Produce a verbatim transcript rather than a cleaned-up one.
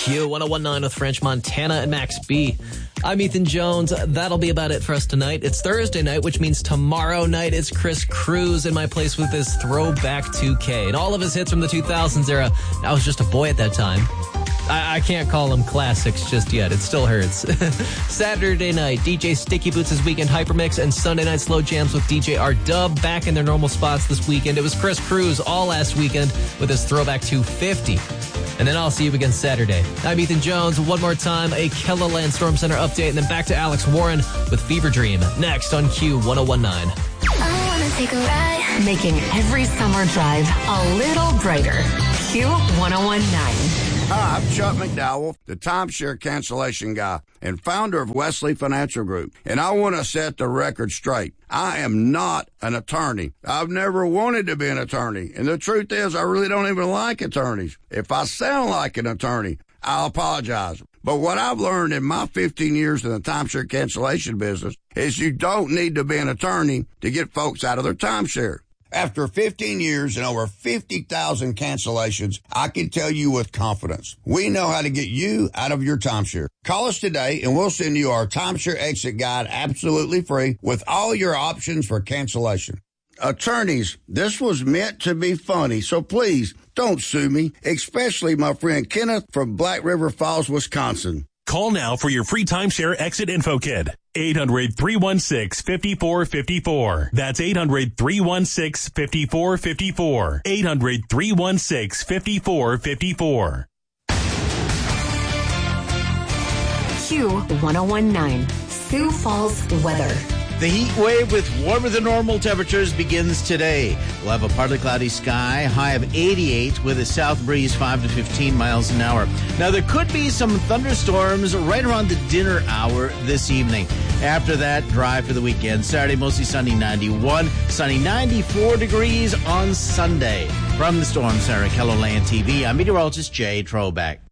Q one oh one point nine with French Montana and Max B. I'm Ethan Jones. That'll be about it for us tonight. It's Thursday night, which means tomorrow night it's Chris Cruz in my place with his Throwback two K. And all of his hits from the two thousands era. I was just a boy at that time. I, I can't call them classics just yet. It still hurts. Saturday night, D J Sticky Boots' Weekend Hypermix, and Sunday night Slow Jams with D J R-Dub back in their normal spots this weekend. It was Chris Cruz all last weekend with his Throwback two fifty. And then I'll see you again Saturday. I'm Ethan Jones. One more time, a Kelloland Storm Center update, and then back to Alex Warren with Fever Dream next on Q one oh one point nine. I wanna take a ride, making every summer drive a little brighter. Q one oh one point nine. Hi, I'm Chuck McDowell, the timeshare cancellation guy and founder of Wesley Financial Group. And I want to set the record straight. I am not an attorney. I've never wanted to be an attorney. And the truth is, I really don't even like attorneys. If I sound like an attorney, I'll apologize. But what I've learned in my fifteen years in the timeshare cancellation business is you don't need to be an attorney to get folks out of their timeshare. After fifteen years and over fifty thousand cancellations, I can tell you with confidence, we know how to get you out of your timeshare. Call us today and we'll send you our timeshare exit guide absolutely free with all your options for cancellation. Attorneys, this was meant to be funny, so please don't sue me, especially my friend Kenneth from Black River Falls, Wisconsin. Call now for your free timeshare exit info kit. eight hundred, three one six, five four five four. That's eight hundred, three one six, five four five four. eight hundred, three one six, five four five four. Q one oh one point nine. Sioux Falls weather. The heat wave with warmer than normal temperatures begins today. We'll have a partly cloudy sky, high of eighty-eight with a south breeze five to fifteen miles an hour. Now, there could be some thunderstorms right around the dinner hour this evening. After that, dry for the weekend. Saturday, mostly sunny, ninety-one. Sunny, ninety-four degrees on Sunday. From the Storm Center, Kelloland T V, I'm meteorologist Jay Troback.